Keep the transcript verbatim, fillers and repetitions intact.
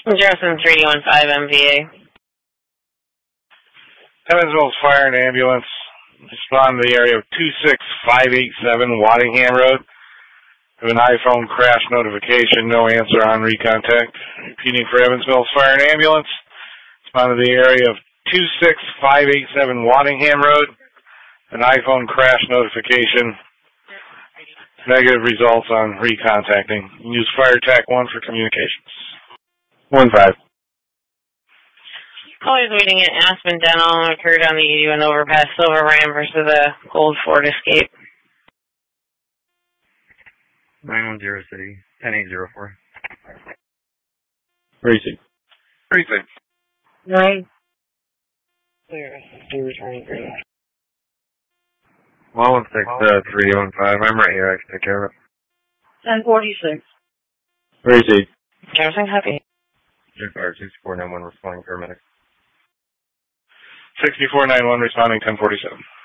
Jefferson three one five M V A. Evansville's Fire and Ambulance. Respond to the area of two six five eight seven Waddingham Road. Have an iPhone crash notification, no answer on recontact. Repeating for Evansville's Fire and Ambulance. Respond to the area of two six five eight seven Waddingham Road. An iPhone crash notification. Negative results on recontacting. Use FireTac one for communications. one five. Always waiting at Aspen Dental occurred on the eighty-one overpass Silver Ram versus a Gold Ford Escape. nine one zero City, ten eight zero four. Precinct. Precinct. Nine. Clear. Returning green. one one six, uh, three one five. I'm right here. I can take care of it. ten forty-six. Precinct. Jefferson, copy. J R six four nine one responding paramedic. sixty-four nine one responding ten forty-seven.